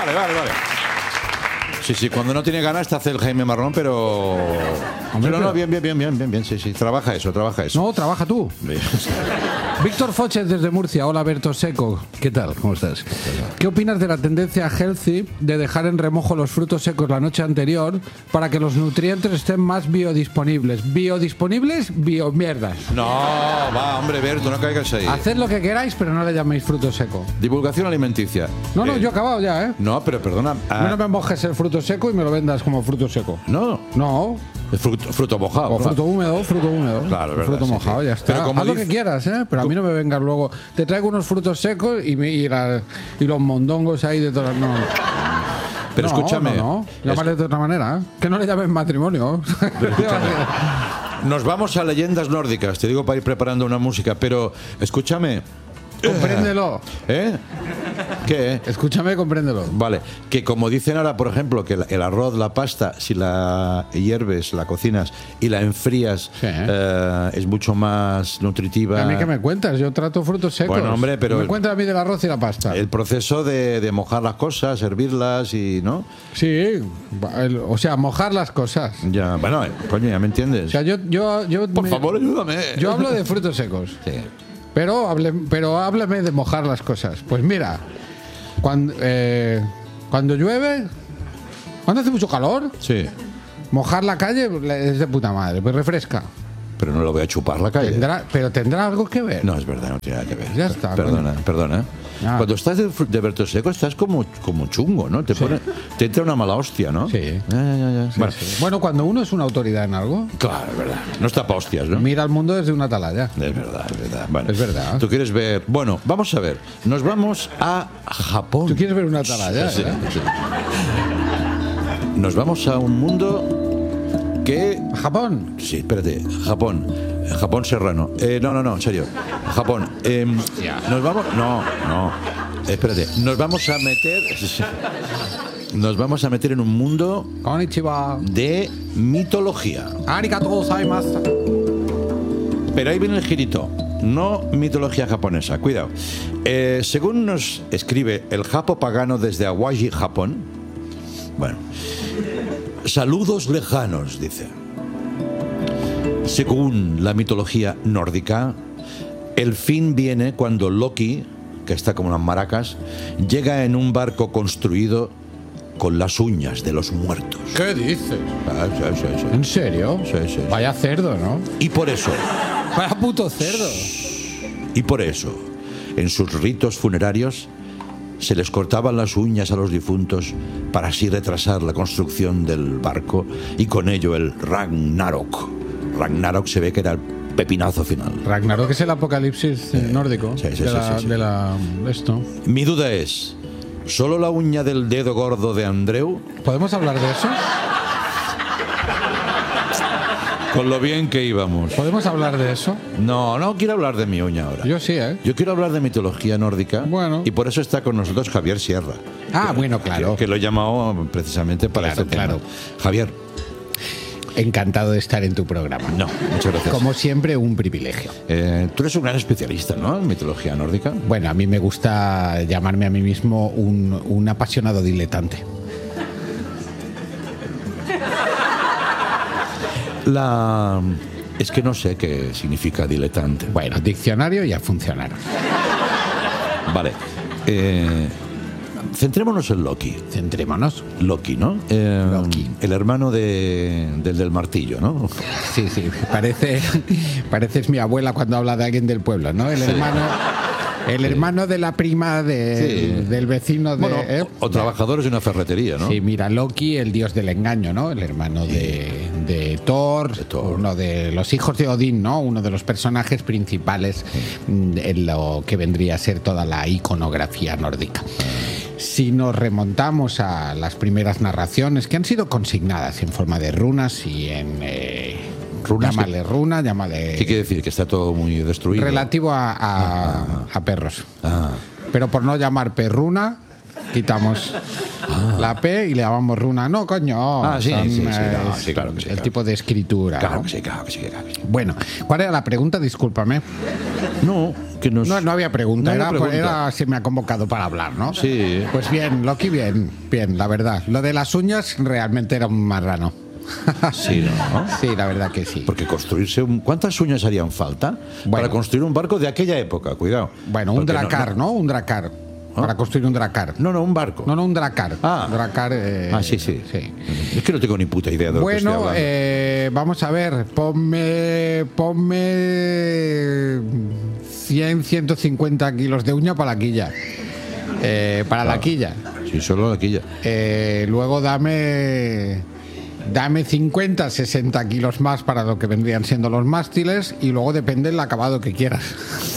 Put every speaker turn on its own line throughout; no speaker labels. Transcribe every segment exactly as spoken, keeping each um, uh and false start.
vale, vale, vale. Sí, sí, cuando no tiene ganas te hace el Jaime Marrón, pero...
Hombre,
pero no,
pero-
bien, bien, bien, bien, bien, bien, sí, sí. Trabaja eso, trabaja eso.
No, trabaja tú.
Bien.
Víctor Foches desde Murcia. Hola, Berto Seco. ¿Qué tal? ¿Cómo estás? ¿Qué opinas de la tendencia healthy de dejar en remojo los frutos secos la noche anterior para que los nutrientes estén más biodisponibles? ¿Biodisponibles? Biomierdas.
No, va, hombre, Berto, no caigas ahí.
Haced lo que queráis, pero no le llaméis fruto seco.
Divulgación alimenticia.
No, no,
Eh,
yo he acabado ya, ¿eh?
No, pero perdona. ah,
No me mojes el fruto seco y me lo vendas como fruto seco.
no,
No,
es fruto, fruto mojado.
o
¿no?
fruto húmedo, fruto húmedo.
Claro, es verdad,
fruto
sí,
mojado,
sí.
ya está.
Pero como
Haz lo
dice-
que quieras, ¿eh? Pero a mí no me vengas luego. Te traigo unos frutos secos y, me, y, la- y los mondongos ahí de todas. No.
Pero
No,
escúchame.
No, no. Llámale de otra manera. ¿eh? Que no le llamen matrimonio.
Nos vamos a leyendas nórdicas, te digo para ir preparando una música, pero escúchame.
Compréndelo.
¿Eh? ¿Qué?
Escúchame, compréndelo.
Vale, que como dicen ahora, por ejemplo, que el- el arroz, la pasta, si la hierves, la cocinas y la enfrías,
Sí.
eh, es mucho más nutritiva.
¿A mí qué me cuentas? Yo trato frutos secos.
Bueno, hombre, pero-
Me cuentas a mí del arroz y la pasta.
El proceso de, de mojar las cosas, servirlas y, ¿no?
Sí. el- o sea, mojar las cosas.
Ya, bueno, eh, coño, ya me entiendes.
O sea, yo, yo, yo
Por
me-
favor, ayúdame.
Yo hablo de frutos secos.
Sí.
Pero, hable, pero háblame de mojar las cosas. Pues mira, cuando, eh, cuando llueve, cuando hace mucho calor,
Sí,
mojar la calle es de puta madre, pues refresca.
pero no lo voy a chupar la calle.
Tendrá- pero tendrá algo que ver.
No, es verdad, no tiene nada que ver.
Ya está,
Perdona,
coño.
perdona.
Ah.
Cuando estás de, fr- de Berto Seco estás como, como chungo, ¿no? Te, pone, te entra una mala hostia, ¿no?
Sí.
Ya, ya, ya, ya. Bueno,
Bueno, cuando uno es una autoridad en algo,
claro, es verdad. No está pa' hostias, ¿no?
mira al mundo desde una atalaya.
Es verdad, es verdad. Bueno,
Es verdad.
Tú quieres ver. Bueno, vamos a ver. Nos vamos a Japón.
¿Tú quieres ver una atalaya?
Sí,
eh?
sí. Nos vamos a un mundo que.
Japón.
Sí, espérate. Japón. Japón serrano. Eh, no, no, no, en serio. Japón. Eh, nos vamos. No, no. Espérate. Nos vamos a meter. Nos vamos a meter en un mundo
Konnichiwa.
de mitología.
Arigatou gozaimasu.
Pero ahí viene el girito. No mitología japonesa. Cuidado. Eh, según nos escribe el japo pagano desde Awaji, Japón. Bueno. Saludos lejanos, dice. Según la mitología nórdica, el fin viene cuando Loki, que está como unas maracas, llega en un barco construido con las uñas de los muertos.
¿Qué dices?
Ah, sí, sí, sí.
¿En serio?
Sí, sí, sí.
Vaya cerdo, ¿no?
Y por eso,
Vaya puto cerdo.
y por eso, en sus ritos funerarios, se les cortaban las uñas a los difuntos para así retrasar la construcción del barco y con ello el Ragnarok. Ragnarok se ve que era el pepinazo final.
Ragnarok es el apocalipsis eh, nórdico.
sí, sí,
de,
sí,
la,
sí, sí.
de la- esto.
Mi duda es, ¿solo la uña del dedo gordo de Andreu?
¿Podemos hablar de eso?
Con lo bien que íbamos.
¿Podemos hablar de eso?
No, no quiero hablar de mi uña ahora.
Yo sí, ¿eh?
Yo quiero hablar de mitología nórdica.
Bueno.
Y por eso está con nosotros Javier Sierra.
Ah, bueno, claro.
Que, que lo he llamado precisamente para
Claro,
este tema.
claro.
Javier,
Encantado de estar en tu programa.
no, muchas gracias.
Como siempre, un privilegio.
Eh, tú eres un gran especialista, ¿no? En mitología nórdica.
Bueno, a mí me gusta llamarme a mí mismo un, un apasionado diletante.
La... Es que no sé qué significa diletante.
Bueno, diccionario ya funcionaron.
Vale. Eh, centrémonos en Loki.
Centrémonos.
Loki, ¿no? Eh,
Loki.
El hermano de, del del martillo, ¿no?
Sí, sí, parece, pareces mi abuela cuando habla de alguien del pueblo, ¿no? El hermano, el hermano de la prima de-
Sí.
del vecino de...
Bueno,
¿eh?
o, o trabajadores de una ferretería, ¿no?
Sí, mira, Loki, el dios del engaño, ¿no? El hermano de, de Thor,
Thor.
uno de los hijos de Odín, ¿no? Uno de los personajes principales mm, en lo que vendría a ser toda la iconografía nórdica. Si nos remontamos a las primeras narraciones que han sido consignadas en forma de runas y en... eh,
Runas
llámale runa, llámale...
¿Qué quiere decir? Que está todo muy destruido.
Relativo a, a- a perros.
Ah,
Pero por no llamar perruna, quitamos la P y le llamamos runa. No, coño.
Ah, sí,
son,
sí, sí,
eh,
no, sí, claro que sí,
El
claro.
tipo de escritura.
claro
¿no?
que sí, claro que sí, claro que sí.
Bueno, ¿cuál era la pregunta? Discúlpame.
No, que nos...
No, no había pregunta,
no
era,
había pregunta.
era si me ha convocado para hablar, ¿no?
Sí.
Pues bien, Loki, bien, bien, la verdad. Lo de las uñas realmente era un marrano.
Sí, ¿no?
Sí, la verdad que sí.
Porque construirse un... ¿Cuántas uñas harían falta
Bueno.
para construir un barco de aquella época? Cuidado.
Bueno, un
Porque
dracar,
no,
¿no? Un dracar. Para construir un dracar.
no, no, un barco.
No, no, un dracar.
Ah.
Dracar. Eh,
Ah, sí, sí,
sí.
Es que no tengo ni puta idea de lo que estoy
Bueno,
hablando.
eh, vamos a ver. Ponme. Ponme. cien, ciento cincuenta kilos de uña para la quilla. Eh, para la quilla.
Sí, solo la quilla.
Eh, luego dame. Dame cincuenta, sesenta kilos más para lo que vendrían siendo los mástiles. Y luego depende del acabado que quieras.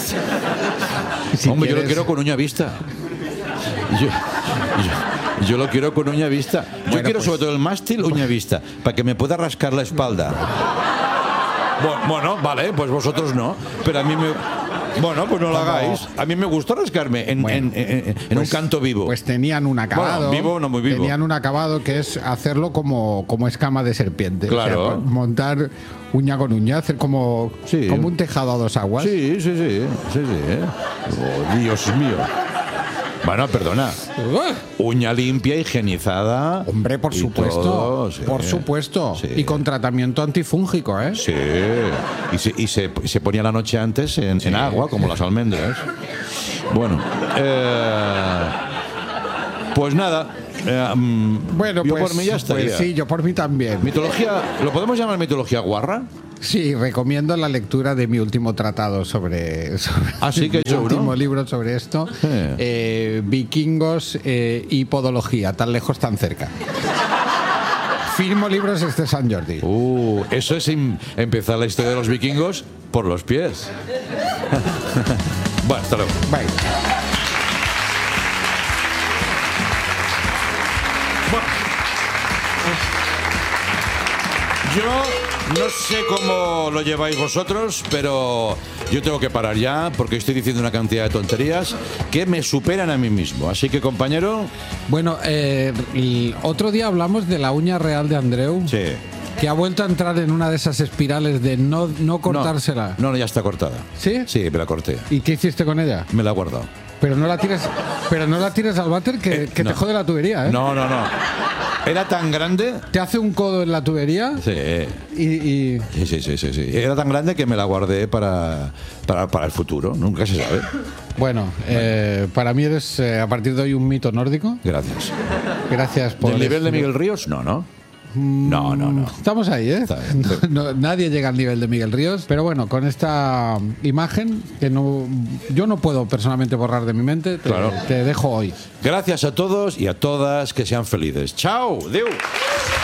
Si
Hombre, yo lo
quieres-
quiero con uña vista. Yo, yo, yo lo quiero con uña vista. Yo
Bueno,
quiero
pues-
sobre todo el mástil uña vista, para que me pueda rascar la espalda. Bu- Bueno, vale, pues vosotros no. Pero a mí me... Bueno, pues no lo
Como-
hagáis. A mí me gusta rascarme en,
Bueno,
en- en- en
Pues-
un canto vivo.
Pues tenían un acabado.
Bueno, vivo, no muy vivo.
Tenían un acabado que es hacerlo como, como escama de serpiente.
Claro.
O sea, montar uña con uña, hacer como,
Sí.
como un tejado a dos aguas.
Sí, sí, sí. sí, sí. Oh, Dios mío. Bueno, perdona. Uña limpia, higienizada.
Hombre, por
y
supuesto.
todo, sí.
Por supuesto.
Sí.
Y con tratamiento antifúngico, ¿eh?
Sí, y se, y se, y se ponía la noche antes en, en agua, como las almendras. Bueno, eh, pues nada. eh, mm,
Bueno,
yo
pues,
por mí ya estaría.
pues sí, yo por mí también.
Mitología, ¿lo podemos llamar mitología guarra?
Sí, recomiendo la lectura de mi último tratado sobre, sobre
Ah, sí, que he
mi
hecho uno.
último libro sobre esto.
Sí.
Eh, vikingos eh, y podología, tan lejos, tan cerca. Firmo libros este San Jordi.
Uh, eso es em- empezar la historia de los vikingos por los pies. Bueno, hasta luego.
Bye.
Yo no sé cómo lo lleváis vosotros, pero yo tengo que parar ya porque estoy diciendo una cantidad de tonterías que me superan a mí mismo. Así que, compañero,
Bueno, eh, el otro día hablamos de la uña real de Andreu,
sí.
que ha vuelto a entrar en una de esas espirales de no, no cortársela.
No, no, ya está cortada.
¿Sí?
Sí, me la corté.
¿Y qué hiciste con ella?
Me la he guardado.
Pero no la tires, pero no la tires al váter que,
Eh,
que
no.
te jode la tubería, ¿eh?
No, no, no. Era tan grande.
Te hace un codo en la tubería
Sí.
y, y-
Sí, sí, sí, sí, sí. Era tan grande que me la guardé para, para, para el futuro. Nunca se sabe.
bueno, eh, para mí eres eh, a partir de hoy un mito nórdico.
Gracias.
Gracias por
¿Del nivel de
eso.
Miguel Ríos? No, no. No, no, no.
Estamos ahí, ¿eh?
Está bien.
No- no- nadie llega al nivel de Miguel Ríos, pero bueno, con esta imagen que no, yo no puedo personalmente borrar de mi mente, te,
Claro.
te dejo hoy.
Gracias a todos y a todas, que sean felices. ¡Chao! ¡Deu!